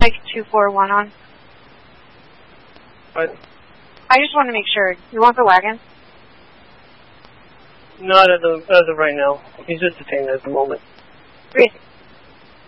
Like 241 on. What? I just want to make sure. You want the wagon? Not as of right now. He's just detained at the moment. Great.